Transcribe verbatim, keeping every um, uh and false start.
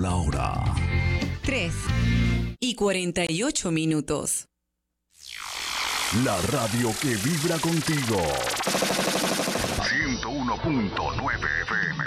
la hora. tres y cuarenta y ocho minutos. La radio que vibra contigo. ciento uno punto nueve F M.